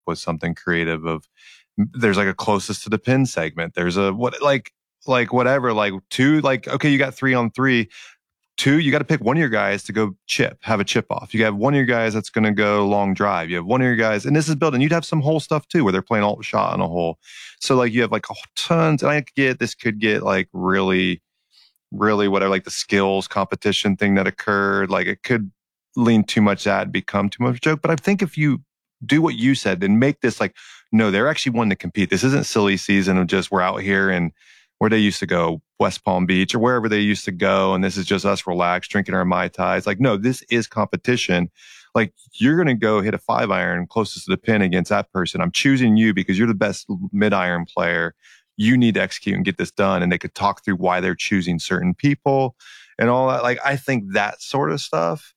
with something creative of, there's like a closest to the pin segment. There's a, whatever, like two, like, okay, you got 3-on-3. Two, you got to pick one of your guys to go have a chip off. You have one of your guys that's going to go long drive. You have one of your guys, and this is building. You'd have some hole stuff too, where they're playing alt shot on a hole. So like you have like tons, and this could get like really, really whatever, like the skills competition thing that occurred. Like it could lean too much that and become too much joke. But I think if you do what you said, then make this like, no, they're actually wanting to compete. This isn't silly season of just we're out here and where they used to go, West Palm Beach or wherever they used to go, and this is just us relaxed, drinking our Mai Tais. Like, no, this is competition. Like, you're going to go hit a 5-iron closest to the pin against that person. I'm choosing you because you're the best mid-iron player. You need to execute and get this done. And they could talk through why they're choosing certain people and all that. Like, I think that sort of stuff,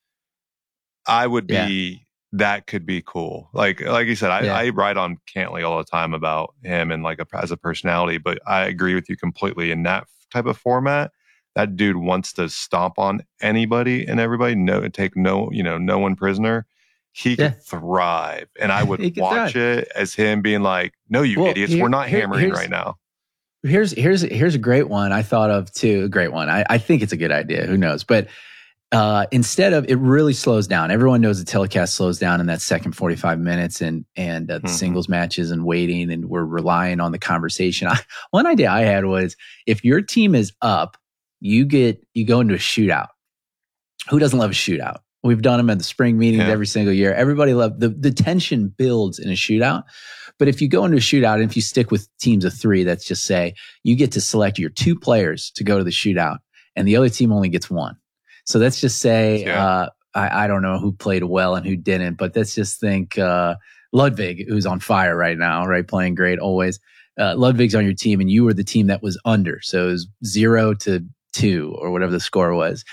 that could be cool. Like you said, I ride on Cantley all the time about him and like as a personality, but I agree with you completely. In that type of format, that dude wants to stomp on anybody and everybody, take no one prisoner. He could thrive. And I would watch it as him being like, no, you idiots, we're not hammering right now. Here's a great one I thought of too. A great one. I think it's a good idea. Who knows? But instead of, it really slows down. Everyone knows the telecast slows down in that second 45 minutes and the singles matches and waiting, and we're relying on the conversation. One idea I had was, if your team is up, you go into a shootout. Who doesn't love a shootout? We've done them at the spring meetings every single year. Everybody loves the tension builds in a shootout. But if you go into a shootout, and if you stick with teams of 3, let's just say you get to select your 2 players to go to the shootout and the other team only gets 1. So let's just say, I don't know who played well and who didn't, but let's just think Ludwig, who's on fire right now, right? Playing great always. Ludwig's on your team and you were the team that was under. So it was 0-2 or whatever the score was.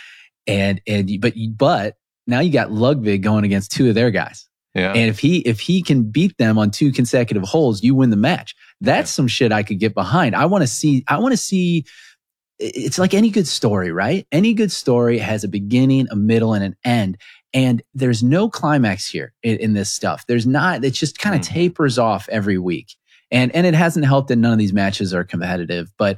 But now you got Ludwig going against 2 of their guys. Yeah. And if he can beat them on 2 consecutive holes, you win the match. That's some shit I could get behind. I want to see. It's like any good story, right? Any good story has a beginning, a middle, and an end. And there's no climax here in this stuff. There's not. It just kind of tapers off every week. And it hasn't helped that none of these matches are competitive. But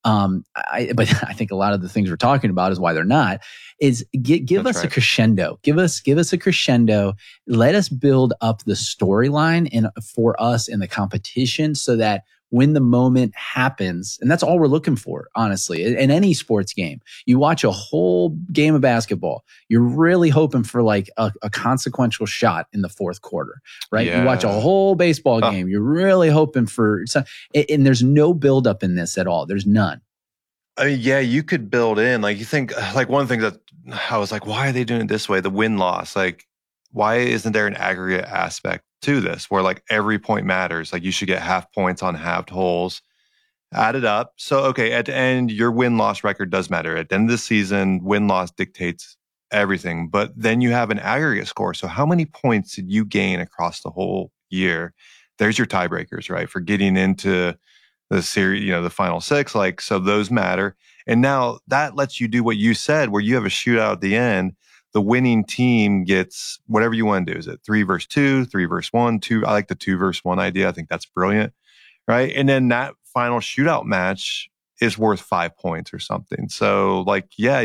I think a lot of the things we're talking about is why they're not. Is give us a crescendo. Give us a crescendo. Let us build up the storyline for us in the competition, so that when the moment happens, and that's all we're looking for, honestly, in any sports game. You watch a whole game of basketball, you're really hoping for like a consequential shot in the fourth quarter, right? Yeah. You watch a whole baseball game, you're really hoping for some, and there's no buildup in this at all. There's none. I mean, yeah, you could build in, like, you think, like, one thing that I was like, why are they doing it this way? The win-loss, like, why isn't there an aggregate aspect to this where like every point matters? Like, you should get half points on halved holes, add it up. So, okay, at the end, your win-loss record does matter. At the end of the season, win-loss dictates everything, but then you have an aggregate score. So how many points did you gain across the whole year? There's your tiebreakers, right? For getting into the series, the final 6, like, so those matter. And now that lets you do what you said, where you have a shootout at the end. The winning team gets whatever you want to do. Is it 3 versus 2, 3 versus 1, 2? I like the 2 versus 1 idea. I think that's brilliant, right? And then that final shootout match is worth 5 points or something. So, like,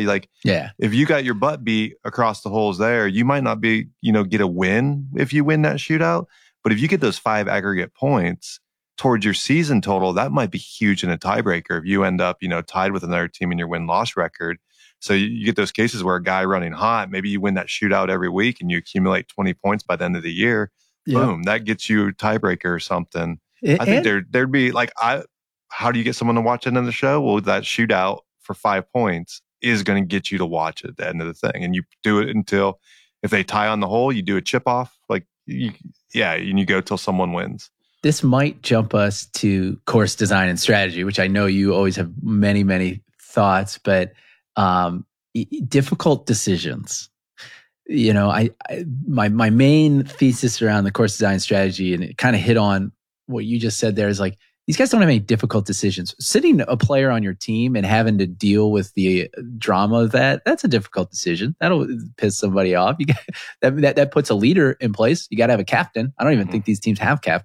if you got your butt beat across the holes there, you might not be, get a win if you win that shootout. But if you get those 5 aggregate points towards your season total, that might be huge in a tiebreaker. If you end up, tied with another team in your win-loss record. So you get those cases where a guy running hot, maybe you win that shootout every week and you accumulate 20 points by the end of the year. Yeah. Boom, that gets you a tiebreaker or something. I think there'd be like, how do you get someone to watch it in the show? Well, that shootout for 5 points is going to get you to watch it at the end of the thing. And you do it until, if they tie on the hole, you do a chip off. Like, and you go till someone wins. This might jump us to course design and strategy, which I know you always have many, many thoughts, but difficult decisions. My main thesis around the course design strategy, and it kind of hit on what you just said there, is like, these guys don't have any difficult decisions. Sitting a player on your team and having to deal with the drama of that's a difficult decision. That'll piss somebody off. That puts a leader in place. You got to have a captain. I don't even think these teams have captains.